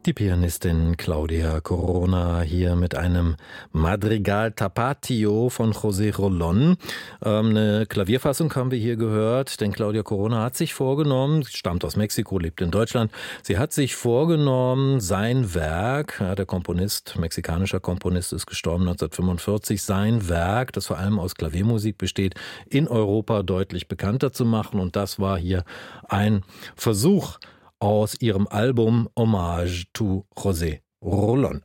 Die Pianistin Claudia Corona hier mit einem Madrigal Tapatio von José Rolón. Eine Klavierfassung haben wir hier gehört, denn Claudia Corona hat sich vorgenommen, sie stammt aus Mexiko, lebt in Deutschland, sie hat sich vorgenommen, sein Werk, der Komponist, mexikanischer Komponist, ist gestorben 1945, sein Werk, das vor allem aus Klaviermusik besteht, in Europa deutlich bekannter zu machen. Und das war hier ein Versuch aus ihrem Album Hommage to José Rolón.